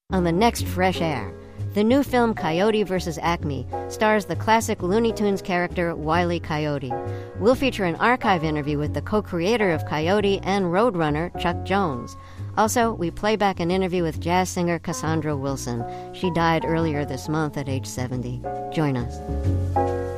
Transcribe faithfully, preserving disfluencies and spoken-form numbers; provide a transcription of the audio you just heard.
On the next Fresh Air, the new film Coyote versus Acme stars the classic Looney Tunes character Wile E. Coyote. We'll feature an archive interview with the co-creator of Coyote and Roadrunner, Chuck Jones. Also, we play back an interview with jazz singer Cassandra Wilson. She died earlier this month at age seventy. Join us.